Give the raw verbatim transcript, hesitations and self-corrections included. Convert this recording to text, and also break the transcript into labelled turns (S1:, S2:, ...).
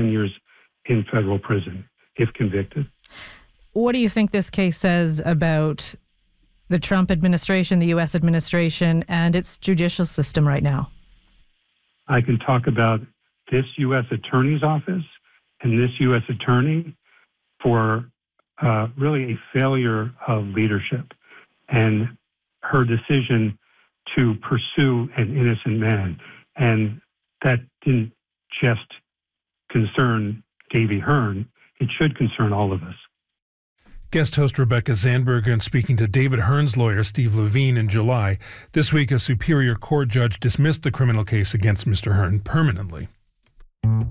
S1: ten years in federal prison if convicted.
S2: What do you think this case says about the Trump administration, the U S administration, and its judicial system right now?
S1: I can talk about this U S attorney's office and this U S attorney for uh, really a failure of leadership and her decision to pursue an innocent man. And that didn't just concern Davy Hearn. It should concern all of us.
S3: Guest host Rebecca Zandbergen speaking to David Hearn's lawyer, Steve Levine, in July. This week, a Superior Court judge dismissed the criminal case against Mister Hearn permanently.